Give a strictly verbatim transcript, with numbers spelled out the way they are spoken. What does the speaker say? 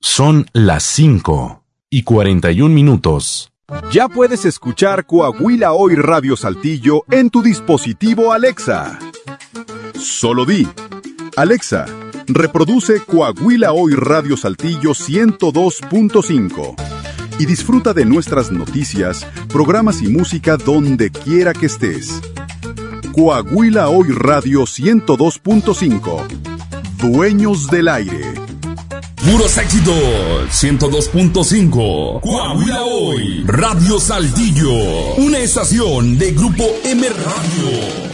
Son las cinco y cuarenta y un minutos. Ya puedes escuchar Coahuila Hoy Radio Saltillo en tu dispositivo Alexa. Solo di: Alexa, reproduce Coahuila Hoy Radio Saltillo ciento dos punto cinco y disfruta de nuestras noticias, programas y música donde quiera que estés. Coahuila Hoy Radio ciento dos punto cinco. Dueños del aire. Puros éxitos. ciento dos punto cinco. Coahuila Hoy Radio Saltillo. Una estación de Grupo M Radio.